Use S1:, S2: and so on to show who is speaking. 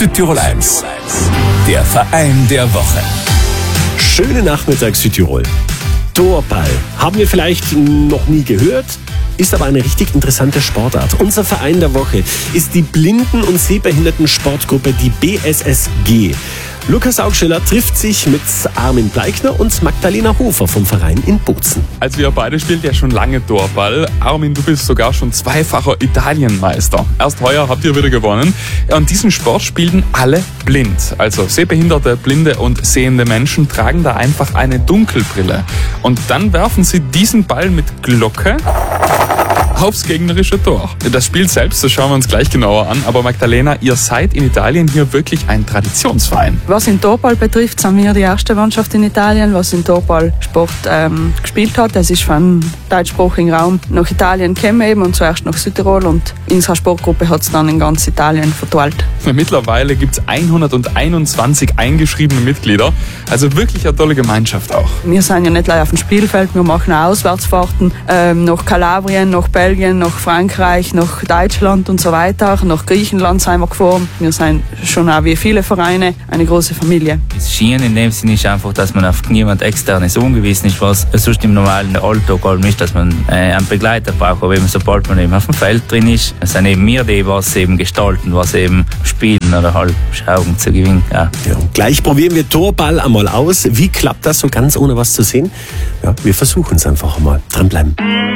S1: Südtirol 1, der Verein der Woche.
S2: Schönen Nachmittag Südtirol. Torball. Haben wir vielleicht noch nie gehört, ist aber eine richtig interessante Sportart. Unser Verein der Woche ist die Blinden- und Sehbehinderten-Sportgruppe, die BSSG. Lukas Augschiller trifft sich mit Armin Bleikner und Magdalena Hofer vom Verein in Bozen.
S3: Also ihr beide spielt ja schon lange Torball. Armin, du bist sogar schon zweifacher Italienmeister. Erst heuer habt ihr wieder gewonnen. Und diesen Sport spielen alle blind. Also sehbehinderte, blinde und sehende Menschen tragen da einfach eine Dunkelbrille. Und dann werfen sie diesen Ball mit Glocke aufs gegnerische Tor. Das Spiel selbst, das schauen wir uns gleich genauer an. Aber Magdalena, ihr seid in Italien hier wirklich ein Traditionsverein.
S4: Was den Torball betrifft, sind wir die erste Mannschaft in Italien, was den Torballsport gespielt hat. Es ist vom deutschsprachigen Raum nach Italien gekommen eben und zuerst nach Südtirol. Und unsere Sportgruppe hat es dann in ganz Italien verteilt.
S3: Mittlerweile gibt es 121 eingeschriebene Mitglieder. Also wirklich eine tolle Gemeinschaft auch.
S4: Wir sind ja nicht gleich auf dem Spielfeld, wir machen auch Auswärtsfahrten nach Kalabrien, nach Belgien, nach Frankreich, nach Deutschland und so weiter. Nach Griechenland sind wir gefahren. Wir sind schon auch wie viele Vereine eine große Familie.
S5: Das Skieren in dem Sinne ist einfach, dass man auf niemand externes angewiesen ist, was sonst im normalen Alltag ist, dass man einen Begleiter braucht. Aber eben, sobald man eben auf dem Feld drin ist, sind eben wir die, was eben gestalten, was eben spielen oder halt schauen zu gewinnen. Ja.
S2: Ja, gleich probieren wir Torball einmal aus. Wie klappt das so ganz ohne was zu sehen? Ja, wir versuchen es einfach mal. Dranbleiben.